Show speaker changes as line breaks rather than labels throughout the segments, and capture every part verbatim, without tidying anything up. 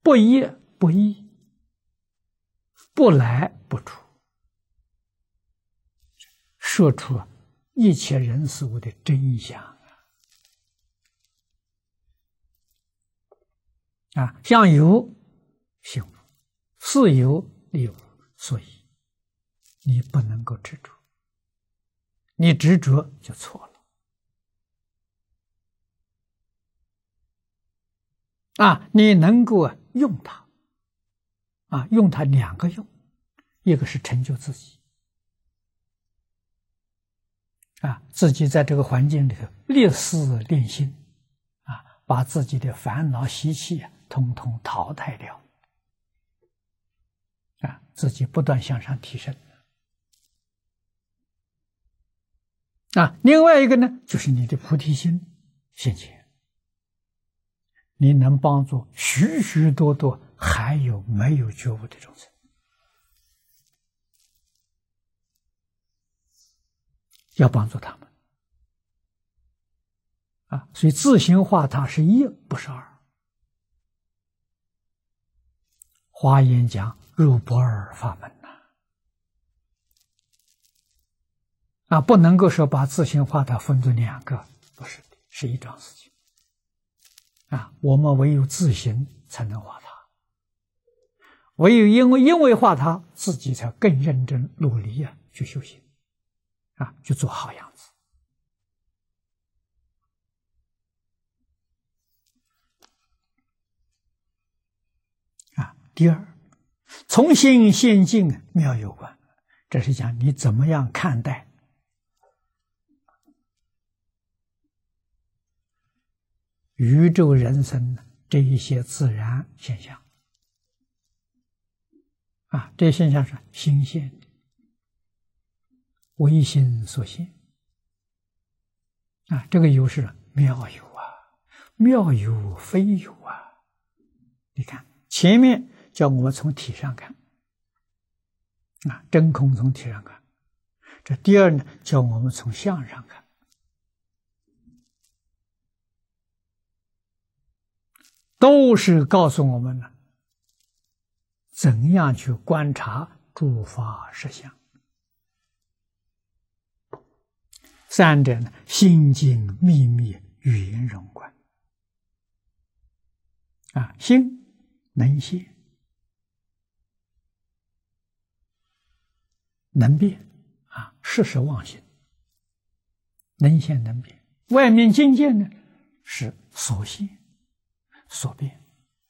不业不依，不来不出，说出一切人事物的真相啊！啊，相由心无，事由理无，所以你不能够执着，你执着就错了。啊，你能够用它，啊，用它两个用，一个是成就自己，啊，自己在这个环境里头立事练心，啊，把自己的烦恼习气啊，统统淘汰掉，啊，自己不断向上提升。啊，另外一个呢，就是你的菩提心现前。你能帮助许许多多还有没有觉悟的众生，要帮助他们啊！所以自行化他是一，不是二。华严讲入不二法门呐，啊，不能够说把自行化他分作两个，不是的，是一桩事情。啊，我们唯有自行才能化它，唯有因为因为化它，自己才更认真努力啊，去修行，啊，去做好样子。啊，第二，从心现境妙有关，这是讲你怎么样看待宇宙人生这一些自然现象啊，这些现象是心现的，唯心所现啊，这个有是妙有啊，妙有非有啊。你看前面叫我们从体上看啊，真空从体上看，这第二呢叫我们从相上看。都是告诉我们呢，怎样去观察诸法实相。三者呢，心经秘密语言融观。啊，心能现，能变，啊，事实妄心，能现能变。外面境界呢，是所现。所变，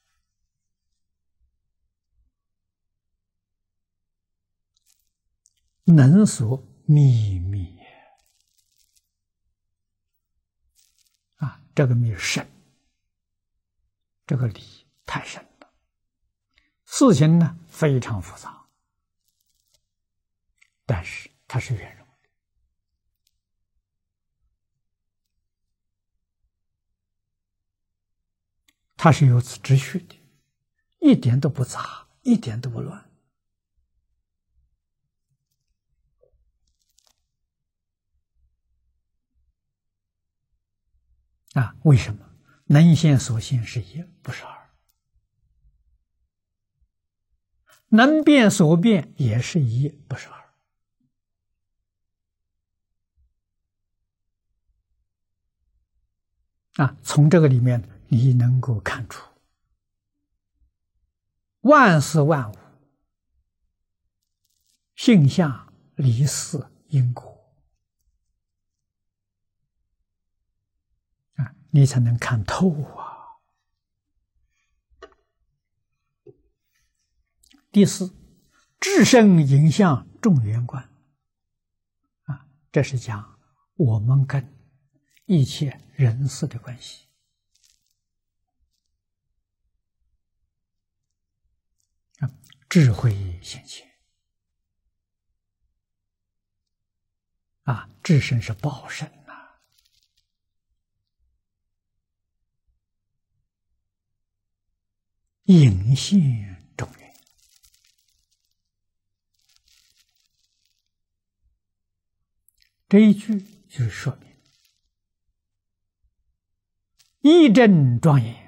能所秘密啊，这个秘深，这个理太深了，事情呢非常复杂，但是它是圆融的。它是有秩序的，一点都不杂，一点都不乱。啊，为什么？能现所现是一，不是二；能变所变也是一，不是二。啊，从这个里面你能够看出，万事万物性相离事因果啊，你才能看透啊。第四，至圣影像众缘观啊，这是讲我们跟一切人事的关系。啊，智慧显现啊，智身是报身呐、啊，隐现众缘。这一句就是说明义正庄严，